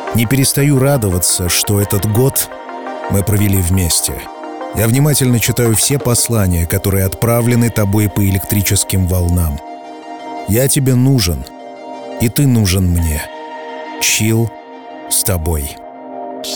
Не перестаю радоваться, что этот год мы провели вместе. Я внимательно читаю все послания, которые отправлены тобой по электрическим волнам. Я тебе нужен, и ты нужен мне. Чил с тобой.